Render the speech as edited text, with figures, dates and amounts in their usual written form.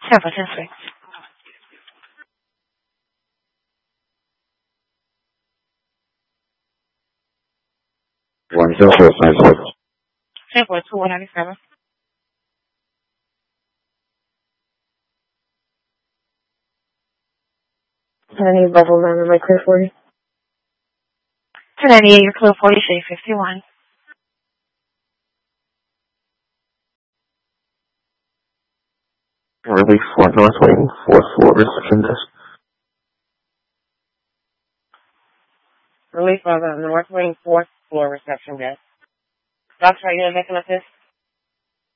Tampa, Tennessee. 10456. Tampa, 2197. I need bubble line. Am I clear for you? 1098, you're clear 46, 51. Release 4 North Wing, 4th floor reception desk. Release by the North Wing 4th floor reception desk. Doctor, are you making up this?